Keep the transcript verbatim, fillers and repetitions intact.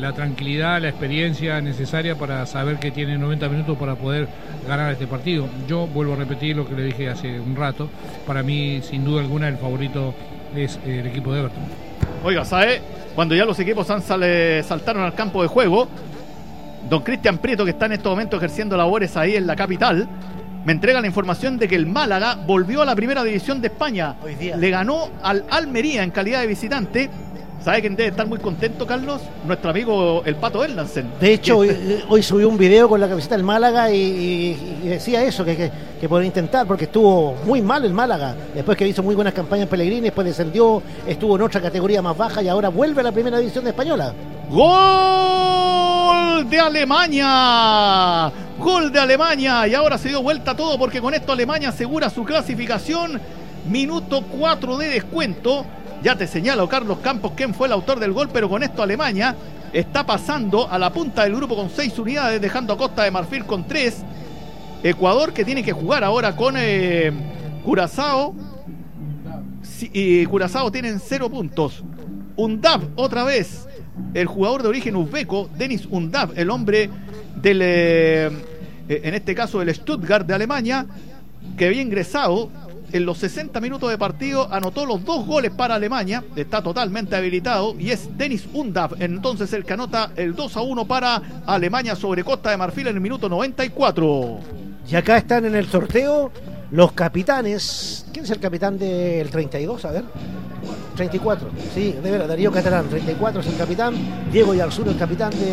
la tranquilidad, la experiencia necesaria para saber que tiene noventa minutos para poder ganar este partido. Yo vuelvo a repetir lo que le dije hace un rato, para mí sin duda alguna el favorito es el equipo de Everton. Oiga, ¿sabe? Cuando ya los equipos han sale, saltaron al campo de juego, don Cristian Prieto, que está en este momento ejerciendo labores ahí en la capital, me entrega la información de que el Málaga volvió a la primera división de España. Hoy día. Le ganó al Almería en calidad de visitante. ¿Sabe quién debe estar muy contento, Carlos? Nuestro amigo el Pato Erlandsen. De hecho, hoy, hoy subió un video con la camiseta del Málaga y, y, y decía eso, que, que, que podría intentar, porque estuvo muy mal el Málaga. Después que hizo muy buenas campañas en Pellegrini, después descendió, estuvo en otra categoría más baja y ahora vuelve a la primera división de Española. ¡Gol de Alemania! ¡Gol de Alemania! Y ahora se dio vuelta todo porque con esto Alemania asegura su clasificación. Minuto cuatro de descuento. Ya te señalo, Carlos Campos, quién fue el autor del gol, pero con esto Alemania está pasando a la punta del grupo con seis unidades, dejando a Costa de Marfil con tres. Ecuador, que tiene que jugar ahora con eh, Curazao. Sí, y Curazao tienen cero puntos. Undav, otra vez, el jugador de origen uzbeco, Denis Undav, el hombre del, eh, en este caso del Stuttgart de Alemania, que había ingresado en los sesenta minutos de partido, anotó los dos goles para Alemania, está totalmente habilitado y es Denis Undav, entonces el que anota el dos a uno para Alemania sobre Costa de Marfil en el minuto noventa y cuatro. Y acá están en el sorteo los capitanes. ¿Quién es el capitán del treinta y dos? A ver. treinta y cuatro, sí, de verdad, Darío Catalán, treinta y cuatro es el capitán, Diego Yarzún el capitán de